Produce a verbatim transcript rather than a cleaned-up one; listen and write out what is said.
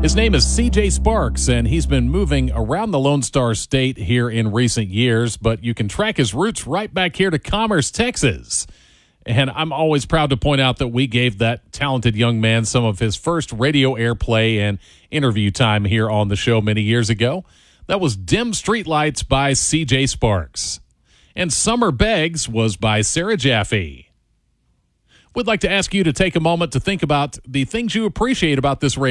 His name is C J Sparks, and he's been moving around the Lone Star State here in recent years, but you can track his roots right back here to Commerce, Texas. And I'm always proud to point out that we gave that talented young man some of his first radio airplay and interview time here on the show many years ago. That was Dim Streetlights by C J Sparks. And Summer Begs was by Sarah Jaffe. We'd like to ask you to take a moment to think about the things you appreciate about this radio.